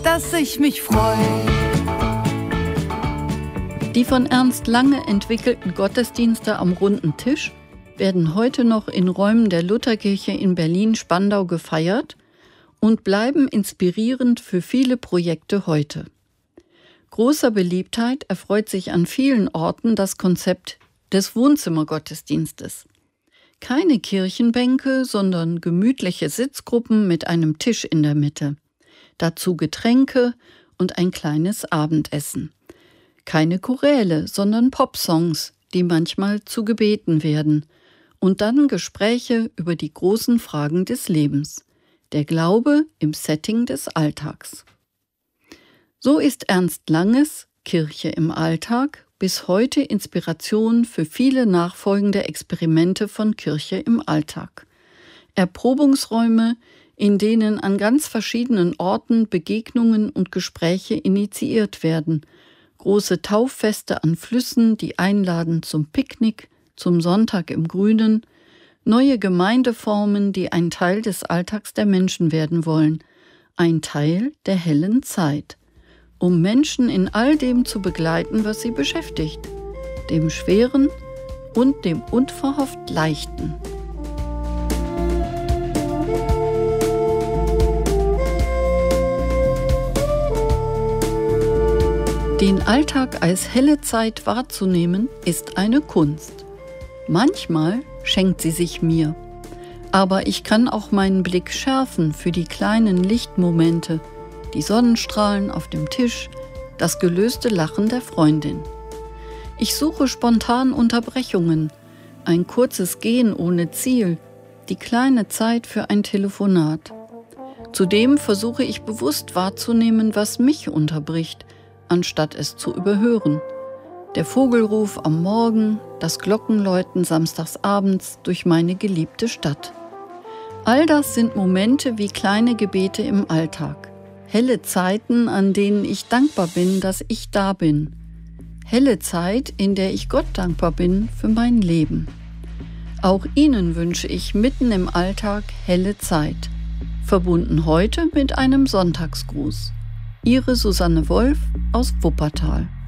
dass ich mich freue. Die von Ernst Lange entwickelten Gottesdienste am runden Tisch werden heute noch in Räumen der Lutherkirche in Berlin-Spandau gefeiert und bleiben inspirierend für viele Projekte heute. Großer Beliebtheit erfreut sich an vielen Orten das Konzept des Wohnzimmergottesdienstes. Keine Kirchenbänke, sondern gemütliche Sitzgruppen mit einem Tisch in der Mitte. Dazu Getränke und ein kleines Abendessen. Keine Choräle, sondern Popsongs, die manchmal zu Gebeten werden. Und dann Gespräche über die großen Fragen des Lebens. Der Glaube im Setting des Alltags. So ist Ernst Langes Kirche im Alltag bis heute Inspiration für viele nachfolgende Experimente von Kirche im Alltag. Erprobungsräume, in denen an ganz verschiedenen Orten Begegnungen und Gespräche initiiert werden. Große Tauffeste an Flüssen, die einladen zum Picknick, zum Sonntag im Grünen. Neue Gemeindeformen, die ein Teil des Alltags der Menschen werden wollen. Ein Teil der hellen Zeit. Um Menschen in all dem zu begleiten, was sie beschäftigt, dem Schweren und dem unverhofft Leichten. Den Alltag als helle Zeit wahrzunehmen, ist eine Kunst. Manchmal schenkt sie sich mir, aber ich kann auch meinen Blick schärfen für die kleinen Lichtmomente, die Sonnenstrahlen auf dem Tisch, das gelöste Lachen der Freundin. Ich suche spontan Unterbrechungen, ein kurzes Gehen ohne Ziel, die kleine Zeit für ein Telefonat. Zudem versuche ich bewusst wahrzunehmen, was mich unterbricht, anstatt es zu überhören. Der Vogelruf am Morgen, das Glockenläuten samstagsabends durch meine geliebte Stadt. All das sind Momente wie kleine Gebete im Alltag. Helle Zeiten, an denen ich dankbar bin, dass ich da bin. Helle Zeit, in der ich Gott dankbar bin für mein Leben. Auch Ihnen wünsche ich mitten im Alltag helle Zeit. Verbunden heute mit einem Sonntagsgruß. Ihre Susanne Wolf aus Wuppertal.